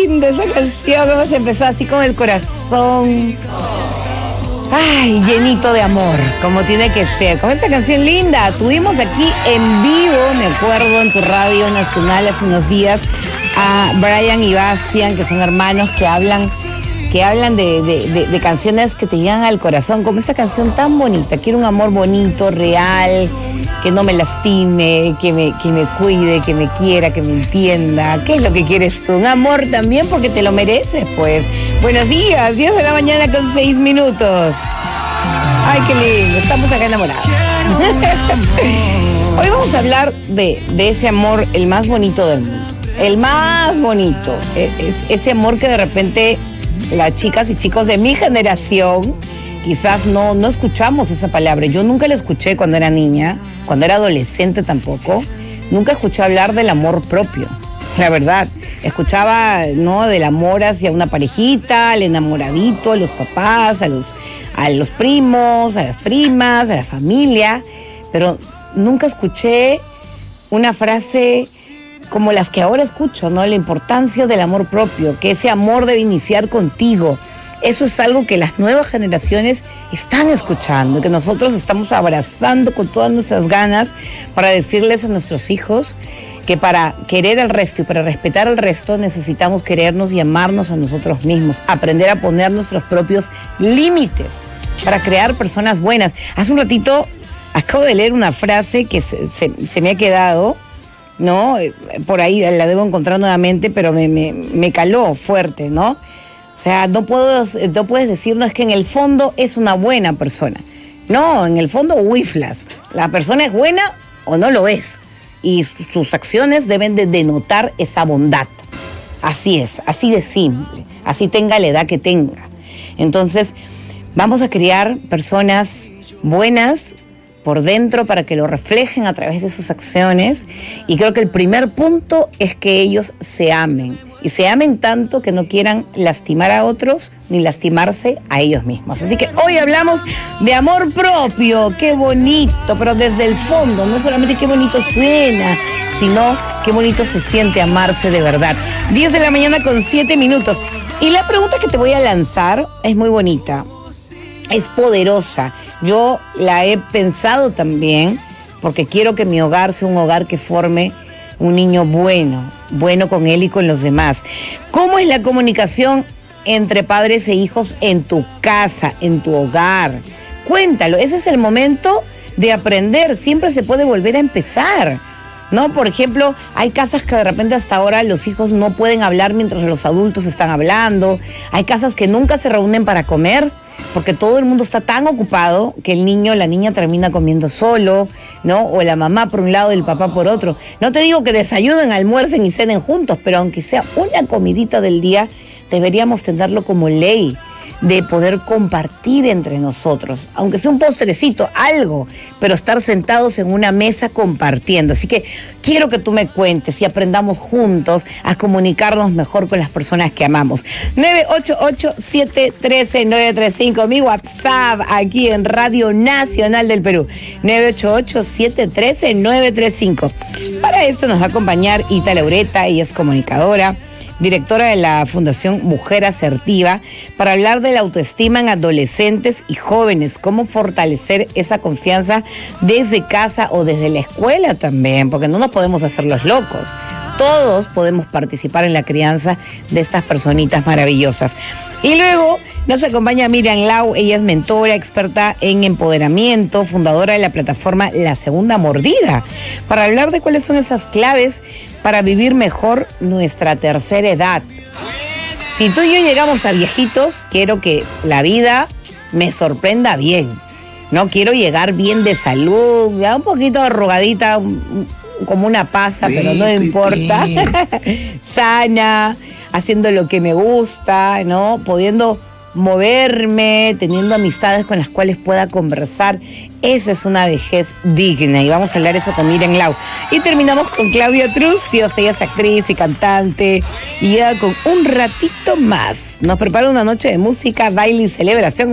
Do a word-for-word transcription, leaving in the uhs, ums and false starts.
linda esa canción. Hemos empezado así con el corazón. Ay, llenito de amor, como tiene que ser. Con esta canción linda, tuvimos aquí en vivo, me acuerdo, en tu radio nacional hace unos días, a Brian y Bastian, que son hermanos que hablan, que hablan de, de, de, de canciones que te llegan al corazón, como esta canción tan bonita. Quiero un amor bonito, real, que no me lastime, que me, que me cuide, que me quiera, que me entienda. ¿Qué es lo que quieres tú? Un amor también, porque te lo mereces, pues. Buenos días, diez de la mañana con seis minutos. Ay, qué lindo, estamos acá enamorados. Hoy vamos a hablar de, de ese amor, el más bonito del mundo. El más bonito. Es, es, ese amor que de repente las chicas y chicos de mi generación quizás no, no escuchamos esa palabra. Yo nunca la escuché cuando era niña, cuando era adolescente tampoco. Nunca escuché hablar del amor propio, la verdad. Escuchaba, ¿no?, del amor hacia una parejita, al enamoradito, a los papás, a los, a los primos, a las primas, a la familia, pero nunca escuché una frase como las que ahora escucho, ¿no? La importancia del amor propio, que ese amor debe iniciar contigo. Eso es algo que las nuevas generaciones están escuchando, que nosotros estamos abrazando con todas nuestras ganas para decirles a nuestros hijos que para querer al resto y para respetar al resto necesitamos querernos y amarnos a nosotros mismos, aprender a poner nuestros propios límites para crear personas buenas. Hace un ratito acabo de leer una frase que se, se, se me ha quedado, ¿no? Por ahí la debo encontrar nuevamente, pero me, me, me caló fuerte, ¿no? O sea, no, puedo, no puedes decir, no, es que en el fondo es una buena persona. No, en el fondo huiflas. La persona es buena o no lo es. Y sus acciones deben de denotar esa bondad. Así es, así de simple. Así tenga la edad que tenga. Entonces, vamos a crear personas buenas por dentro para que lo reflejen a través de sus acciones. Y creo que el primer punto es que ellos se amen. Y se amen tanto que no quieran lastimar a otros ni lastimarse a ellos mismos. Así que hoy hablamos de amor propio. Qué bonito, pero desde el fondo. No solamente qué bonito suena, sino qué bonito se siente amarse de verdad. diez de la mañana con siete minutos. Y la pregunta que te voy a lanzar es muy bonita. Es poderosa. Yo la he pensado también porque quiero que mi hogar sea un hogar que forme un niño bueno, bueno con él y con los demás. ¿Cómo es la comunicación entre padres e hijos en tu casa, en tu hogar? Cuéntalo, ese es el momento de aprender, siempre se puede volver a empezar, ¿no? Por ejemplo, hay casas que de repente hasta ahora los hijos no pueden hablar mientras los adultos están hablando, hay casas que nunca se reúnen para comer, porque todo el mundo está tan ocupado que el niño o la niña termina comiendo solo, ¿no? O la mamá por un lado y el papá por otro. No te digo que desayuden, almuercen y cenen juntos, pero aunque sea una comidita del día, deberíamos tenerlo como ley de poder compartir entre nosotros, aunque sea un postrecito, algo, pero estar sentados en una mesa compartiendo. Así que quiero que tú me cuentes y aprendamos juntos a comunicarnos mejor con las personas que amamos. nueve ocho ocho, siete uno tres, nueve tres cinco, mi WhatsApp aquí en Radio Nacional del Perú, nueve ocho ocho, siete uno tres, nueve tres cinco. Para esto nos va a acompañar Ita Laureta, ella es comunicadora, directora de la Fundación Mujer Asertiva, para hablar de la autoestima en adolescentes y jóvenes, cómo fortalecer esa confianza desde casa o desde la escuela también, porque no nos podemos hacer los locos. Todos podemos participar en la crianza de estas personitas maravillosas. Y luego nos acompaña Miriam Lau, ella es mentora, experta en empoderamiento, fundadora de la plataforma La Segunda Mordida, para hablar de cuáles son esas claves para vivir mejor nuestra tercera edad. Si tú y yo llegamos a viejitos, quiero que la vida me sorprenda bien. No quiero llegar bien de salud, ya un poquito arrugadita, como una pasa, sí, pero no sí, importa. Sí. Sana, haciendo lo que me gusta, ¿no? Pudiendo moverme, teniendo amistades con las cuales pueda conversar. Esa es una vejez digna y vamos a hablar eso con Miriam Lau. Y terminamos con Claudia Trucios, ella es actriz y cantante y llega con un ratito más. Nos prepara una noche de música, baile y celebración.